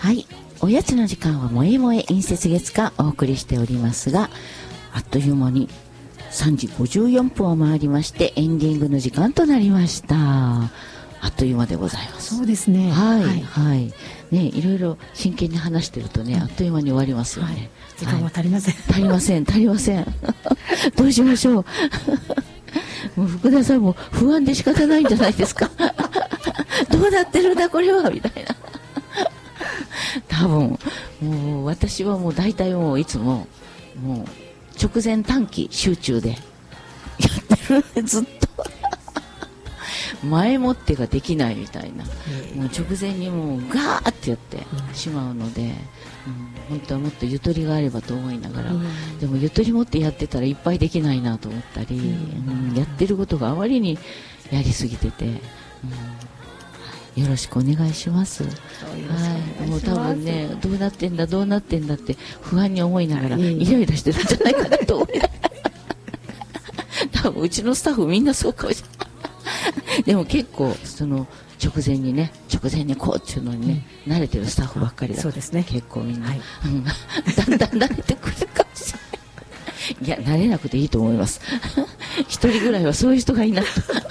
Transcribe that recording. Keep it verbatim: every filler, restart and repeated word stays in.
はい、おやつの時間は萌え萌え陰節月間お送りしておりますが、あっという間にさんじごじゅうよんぷんを回りましてエンディングの時間となりました。あっという間でございます。 そうですね。 はい、はい、はい、ね、いろいろ真剣に話してるとね、あっという間に終わりますよね。はい、 時間は足りません。 はい、足りません、足りません。どうしましょう。もう福田さんも不安で仕方ないんじゃないですか。どうなってるんだこれはみたいな。多分もう私はもう大体もういつももう直前短期集中でやってる。ずっと前もってができないみたいな、もう直前にもうガーってやってしまうので、うん、本当はもっとゆとりがあればと思いながら、うん、でもゆとり持ってやってたらいっぱいできないなと思ったり、うんうん、やってることがあまりにやりすぎてて、うん、よろしくお願いします。はい、もう多分ね、どうなってんだどうなってんだって不安に思いながらイライラしてるんじゃないかなと思いながら多分うちのスタッフみんなそうかもしれない。でも結構その直前にね直前にこうっていうのにね、うん、慣れてるスタッフばっかりだから、そうですね、結構みんな、はい、うん、だんだん慣れてくるかもしれない。いや慣れなくていいと思います。一人ぐらいはそういう人がいないと